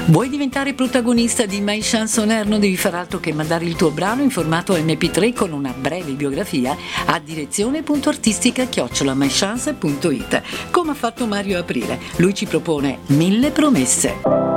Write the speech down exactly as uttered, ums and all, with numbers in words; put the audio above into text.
Vuoi diventare protagonista di My Chance On Air? Non devi far altro che mandare il tuo brano in formato emme pi tre con una breve biografia a direzione punto artistica chiocciola mychance punto it, come ha fatto Mario Aprile. Lui ci propone Mille promesse.